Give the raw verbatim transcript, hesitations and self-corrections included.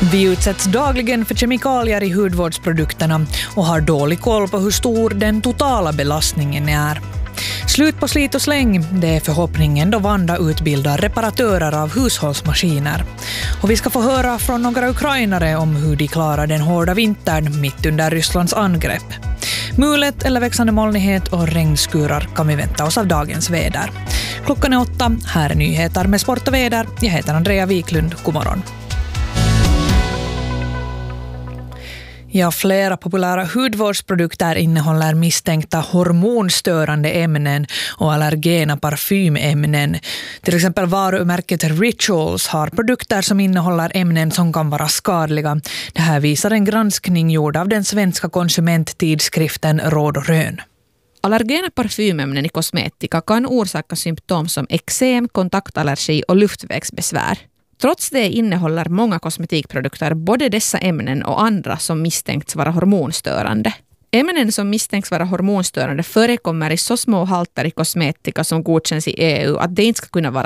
Vi utsätts dagligen för kemikalier i hudvårdsprodukterna och har dålig koll på hur stor den totala belastningen är. Slut på slit och släng, det är förhoppningen då Vanda utbildar reparatörer av hushållsmaskiner. Och vi ska få höra från några ukrainare om hur de klarar den hårda vintern mitt under Rysslands angrepp. Mulet eller växande molnighet och regnskurar kan vi vänta oss av dagens väder. Klockan är åtta, här är nyheter med sport och väder. Jag heter Andrea Wiklund, god morgon. Ja, flera populära hudvårdsprodukter innehåller misstänkta hormonstörande ämnen och allergena parfymämnen. Till exempel varumärket Rituals har produkter som innehåller ämnen som kan vara skadliga. Det här visar en granskning gjord av den svenska konsumenttidskriften Råd och Rön. Allergena parfymämnen i kosmetika kan orsaka symptom som eksem, kontaktallergi och luftvägsbesvär. Trots det innehåller många kosmetikprodukter både dessa ämnen och andra som misstänks vara hormonstörande. Ämnen som misstänks vara hormonstörande förekommer i så små halter i kosmetika som godkänns i E U att det inte ska kunna vara